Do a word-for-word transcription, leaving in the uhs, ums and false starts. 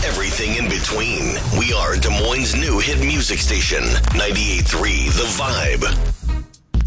everything in between. We are Des Moines' new hit music station, ninety-eight point three The Vibe.